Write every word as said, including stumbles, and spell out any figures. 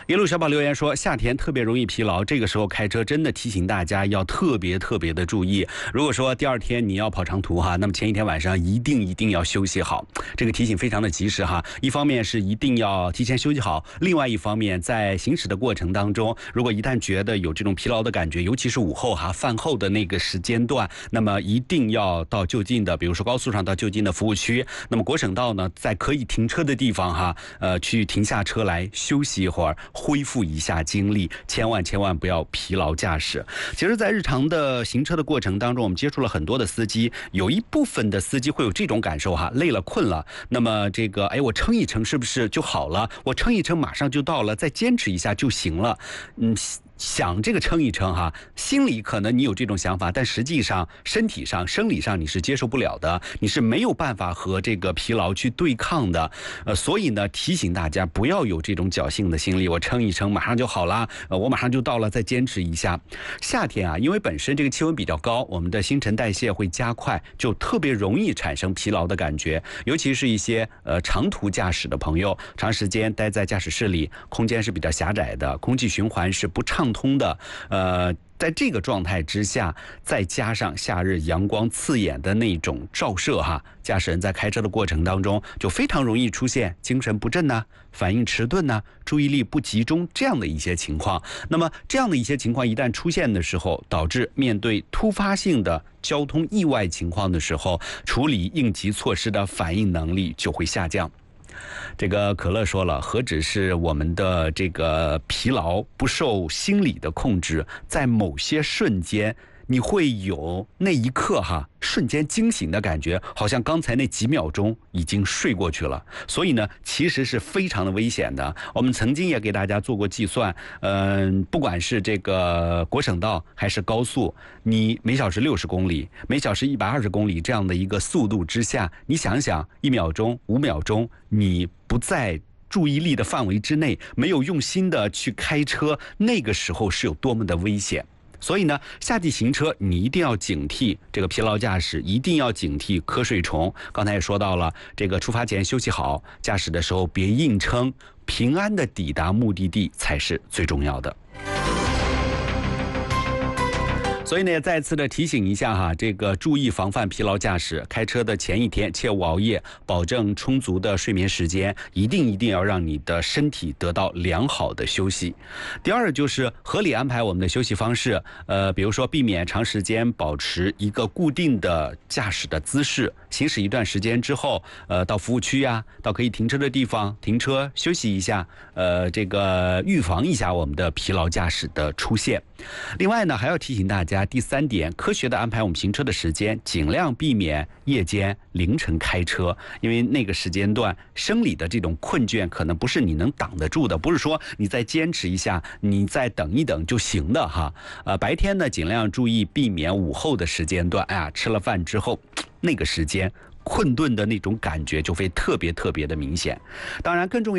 一路小宝留言说，夏天特别容易疲劳，这个时候开车真的提醒大家要特别特别的注意。如果说第二天你要跑长途哈，那么前一天晚上一定一定要休息好。这个提醒非常的及时哈，一方面是一定要提前休息好，另外一方面在行驶的过程当中，如果一旦觉得有这种疲劳的感觉，尤其是午后哈饭后的那个时间段，那么一定要到就近的，比如说高速上到就近的服务区，那么国省道呢，在可以停车的地方哈，呃，去停下车来休息一会儿，恢复一下精力，千万千万不要疲劳驾驶。其实在日常的行车的过程当中，我们接触了很多的司机，有一部分的司机会有这种感受哈，累了困了，那么这个哎我撑一撑是不是就好了，我撑一撑马上就到了，再坚持一下就行了。嗯，想这个撑一撑哈，心里可能你有这种想法，但实际上身体上生理上你是接受不了的，你是没有办法和这个疲劳去对抗的。呃，所以呢，提醒大家不要有这种侥幸的心理，我撑一撑马上就好了，呃，我马上就到了，再坚持一下。夏天啊，因为本身这个气温比较高，我们的新陈代谢会加快，就特别容易产生疲劳的感觉，尤其是一些呃长途驾驶的朋友，长时间待在驾驶室里，空间是比较狭窄的，空气循环是不畅通的，呃。在这个状态之下，再加上夏日阳光刺眼的那种照射哈，驾驶人在开车的过程当中就非常容易出现精神不振呐、反应迟钝呐、注意力不集中这样的一些情况。那么这样的一些情况一旦出现的时候，导致面对突发性的交通意外情况的时候，处理应急措施的反应能力就会下降。这个可乐说了，何止是我们的这个疲劳不受心理的控制，在某些瞬间你会有那一刻哈瞬间惊醒的感觉，好像刚才那几秒钟已经睡过去了，所以呢其实是非常的危险的。我们曾经也给大家做过计算，嗯、呃，不管是这个国省道还是高速，你每小时六十公里，每小时一百二十公里这样的一个速度之下，你想想一秒钟五秒钟你不在注意力的范围之内，没有用心的去开车，那个时候是有多么的危险。所以呢，夏季行车你一定要警惕这个疲劳驾驶，一定要警惕瞌睡虫。刚才也说到了，这个出发前休息好，驾驶的时候别硬撑，平安的抵达目的地才是最重要的。所以呢，再次的提醒一下哈，这个注意防范疲劳驾驶。开车的前一天切勿熬夜，保证充足的睡眠时间，一定一定要让你的身体得到良好的休息。第二就是合理安排我们的休息方式，呃，比如说避免长时间保持一个固定的驾驶的姿势，行驶一段时间之后，呃，到服务区呀、啊，到可以停车的地方停车休息一下，呃，这个预防一下我们的疲劳驾驶的出现。另外呢，还要提醒大家。第三点，科学的安排我们行车的时间，尽量避免夜间凌晨开车，因为那个时间段生理的这种困倦可能不是你能挡得住的，不是说你再坚持一下，你再等一等就行的哈。呃，白天呢尽量注意避免午后的时间段，哎呀，吃了饭之后那个时间困顿的那种感觉就会特别特别的明显。当然更重要